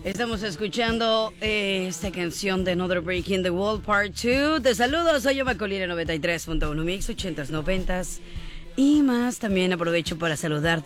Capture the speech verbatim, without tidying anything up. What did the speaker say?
Estamos escuchando eh, esta canción de Another Break in the Wall Part dos. Te saludo, soy yo Macolina noventa y tres punto uno Mix, ochentas, noventas y más. También aprovecho para saludarte